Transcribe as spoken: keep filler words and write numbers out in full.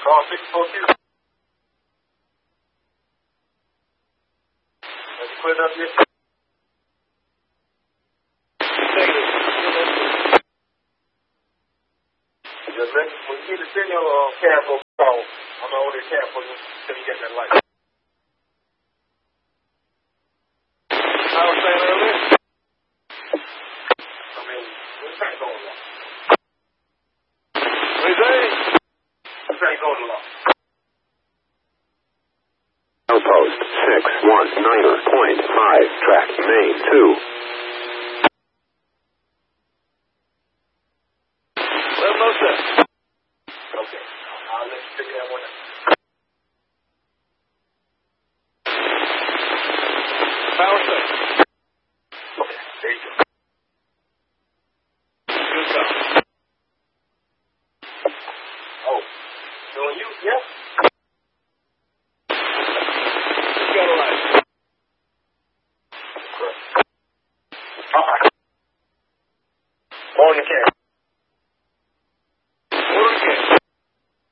All six four two. Have you cleared up yet? Just let, when you get to send your uh, cab for call, I'm going to order a cab for you until you get that light. I was saying earlier, I mean, this ain't going along. What you say? This ain't going along. Outpost six one niner point five, track main two. Well, no, sir. Okay, I'll let you figure that one out. Power sir. Okay, there you go. Good job. Oh, doing you? Yep. You got a light. Correct. All right. Morning, Ken.